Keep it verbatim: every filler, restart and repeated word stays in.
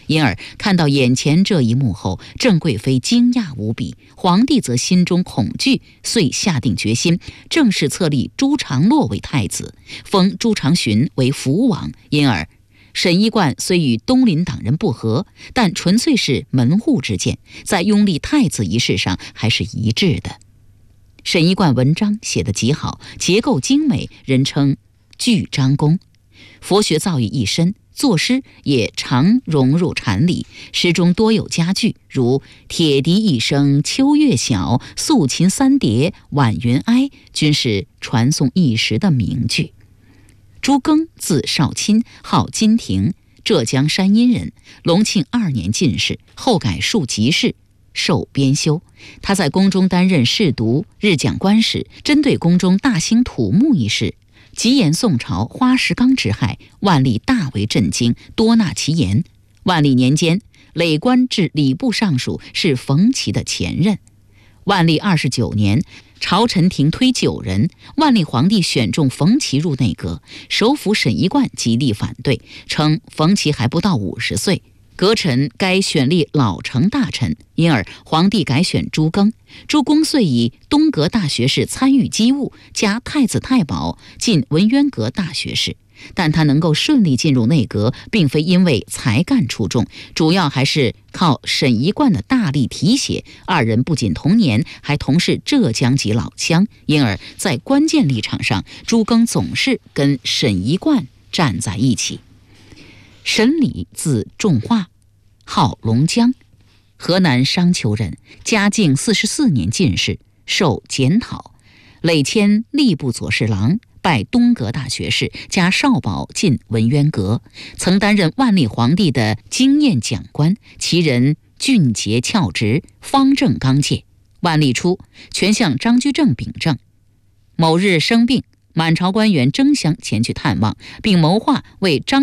因而看到眼前这一幕后，郑贵妃惊讶无比，皇帝则心中恐惧，遂下定决心，正式册立朱常洛为太子，封朱常洵为福王。因而沈一贯虽与东林党人不和，但纯粹是门户之见，在拥立太子一事上还是一致的。沈一贯文章写得极好，结构精美，人称巨章公。佛学造诣一深，作诗也常融入禅理，诗中多有佳句，如铁笛一声秋月晓，素琴三叠晚云哀，均是传颂一时的名句。朱庚字少卿，号金庭，浙江山阴人，隆庆二年进士，后改庶吉士，授编修。他在宫中担任侍读，日讲官史，针对宫中大兴土木一事，极言宋朝花石纲之害，万历大为震惊，多纳其言。万历年间，累官至礼部尚书，是冯齐的前任。万历二十九年，朝臣廷推九人，万历皇帝选中冯齐入内阁，首辅沈一贯极力反对，称冯齐还不到五十岁，阁臣该选立老成大臣，因而皇帝改选朱庚。朱公遂以东阁大学士参与机务，加太子太保，进文渊阁大学士。但他能够顺利进入内阁，并非因为才干出众，主要还是靠沈一贯的大力提携。二人不仅同年，还同是浙江籍老乡，因而在关键立场上，朱庚总是跟沈一贯站在一起。沈礼字仲化，号龙江，河南商丘人，嘉靖四十四年进士，授检讨，累迁吏部左侍郎，拜东阁大学士，加少保，进文渊阁，曾担任万历皇帝的经验讲官，其人俊洁翘直，方正刚介。万历初，全向张居正秉政，某日生病，满朝官员争相前去探望，并谋划为张